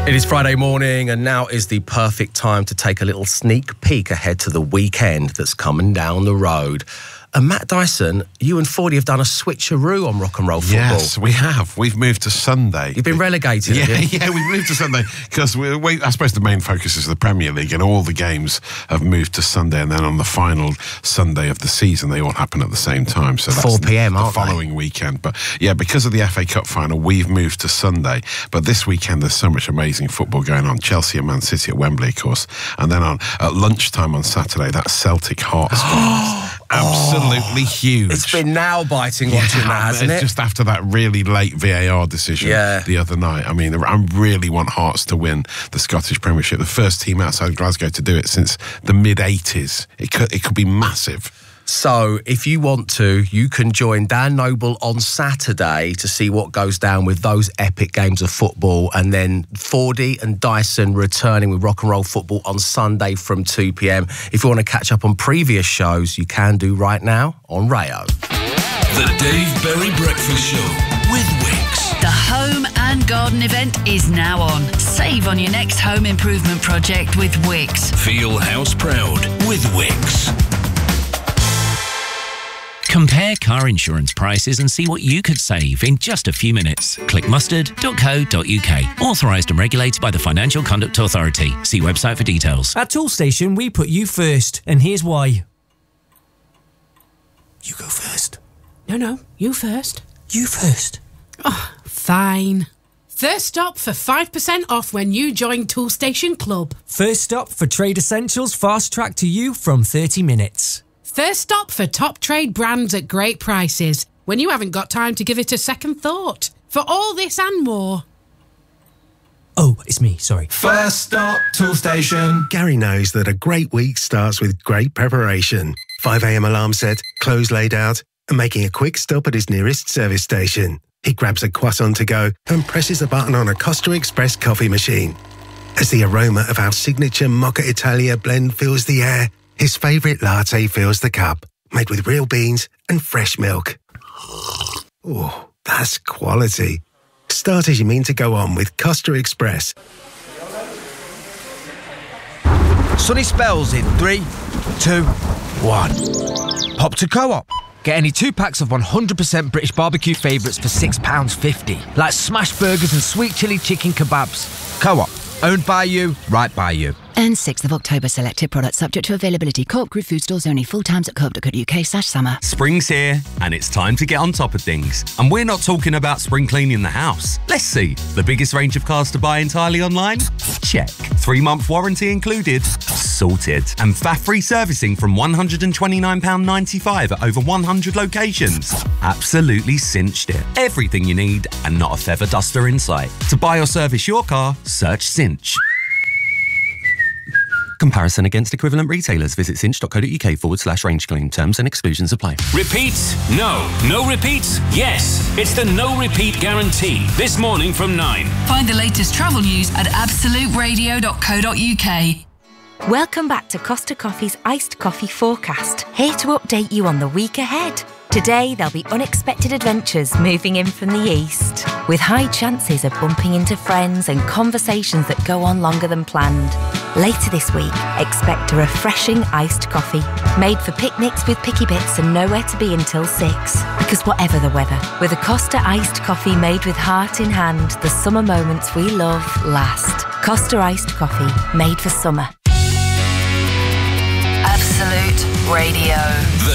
It is Friday morning, and now is the perfect time to take a little sneak peek ahead to the weekend that's coming down the road. And Matt Dyson, you and Fordy have done a switcheroo on Rock and Roll Football. Yes, we have. We've moved to Sunday. You've been relegated, have you? Yeah, we've moved to Sunday because I suppose the main focus is the Premier League, and all the games have moved to Sunday, and then on the final Sunday of the season, they all happen at the same time. So that's 4 p.m, the aren't they? following weekend. But yeah, because of the FA Cup final, we've moved to Sunday. But this weekend, there's so much amazing football going on. Chelsea and Man City at Wembley, of course. And then at lunchtime on Saturday, that's Celtic Hearts. Absolutely huge. It's been nail-biting watching that, hasn't it? Just after that really late VAR decision the other night. I mean, I really want Hearts to win the Scottish Premiership. The first team outside Glasgow to do it since the mid-80s. It could be massive. So, if you want to, you can join Dan Noble on Saturday to see what goes down with those epic games of football, and then Fordy and Dyson returning with Rock and Roll Football on Sunday from 2 p.m. If you want to catch up on previous shows, you can do right now on Rayo. The Dave Berry Breakfast Show with Wix. The home and garden event is now on. Save on your next home improvement project with Wix. Feel house proud with Wix. Compare car insurance prices and see what you could save in just a few minutes. Click mustard.co.uk. Authorised and regulated by the Financial Conduct Authority. See website for details. At Toolstation, we put you first, and here's why. You go first. No, you first. You first. Oh, fine. First stop for 5% off when you join Toolstation Club. First stop for trade essentials, fast track to you from 30 minutes. First stop for top trade brands at great prices when you haven't got time to give it a second thought. For all this and more. Oh, it's me, sorry. First stop, Toolstation. Gary knows that a great week starts with great preparation. 5 a.m. alarm set, clothes laid out, and making a quick stop at his nearest service station. He grabs a croissant to go and presses a button on a Costa Express coffee machine. As the aroma of our signature Mocha Italia blend fills the air, his favourite latte fills the cup, made with real beans and fresh milk. Oh, that's quality. Start as you mean to go on with Costa Express. Sunny spells in 3, 2, 1. Pop to Co-op. Get any 2 packs of 100% British barbecue favourites for £6.50. Like smash burgers and sweet chilli chicken kebabs. Co-op. Owned by you, right by you. And 6th of October, selected products subject to availability. Co-op Group food stores only. Full times at co-op.co.uk/summer. Spring's here, and it's time to get on top of things. And we're not talking about spring cleaning the house. Let's see. The biggest range of cars to buy entirely online? Check. 3-month warranty included? Sorted. And VAT-free servicing from £129.95 at over 100 locations? Absolutely cinched it. Everything you need, and not a feather duster in sight. To buy or service your car, search Cinch. Comparison against equivalent retailers. Visit cinch.co.uk/range claim. Terms and exclusions apply. Repeats? No. No repeats? Yes. It's the no repeat guarantee. This morning from 9. Find the latest travel news at absoluteradio.co.uk. Welcome back to Costa Coffee's Iced Coffee Forecast. Here to update you on the week ahead. Today, there'll be unexpected adventures moving in from the east, with high chances of bumping into friends and conversations that go on longer than planned. Later this week, expect a refreshing iced coffee, made for picnics with picky bits and nowhere to be until 6. Because whatever the weather, with a Costa iced coffee made with heart in hand, the summer moments we love last. Costa iced coffee, made for summer. Absolute Radio. The